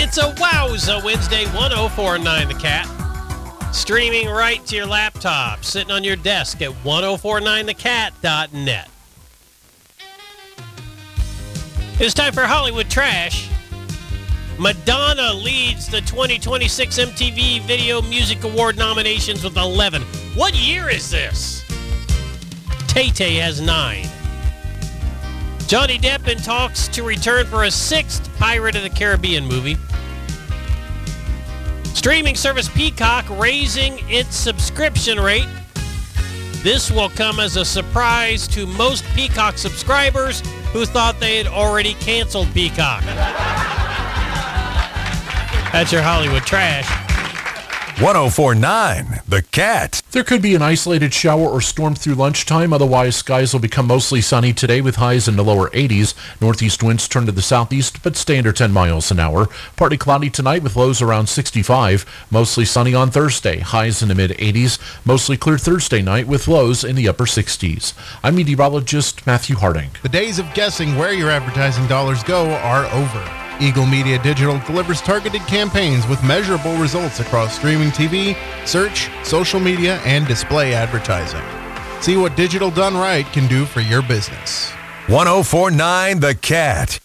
It's a Wowza Wednesday, 1049 The Cat. Streaming right to your laptop, sitting on your desk at 1049thecat.net. It's time for Hollywood Trash. Madonna leads the 2026 MTV Video Music Award nominations with 11. What year is this? Tay-Tay has 9. Johnny Depp in talks to return for a 6th Pirate of the Caribbean movie. Streaming service Peacock raising its subscription rate. This will come as a surprise to most Peacock subscribers who thought they had already canceled Peacock. That's your Hollywood Trash. 1049 The Cat. There could be an isolated shower or storm through lunchtime. Otherwise, skies will become mostly sunny today with highs in the lower 80s. Northeast winds turn to the southeast, but stay under 10 miles an hour. Partly cloudy tonight with lows around 65. Mostly sunny on Thursday. Highs in the mid-80s. Mostly clear Thursday night with lows in the upper 60s. I'm meteorologist Matthew Harding. The days of guessing where your advertising dollars go are over. Eagle Media Digital delivers targeted campaigns with measurable results across streaming TV, search, social media, and display advertising. See what digital done right can do for your business. 1049 The Cat.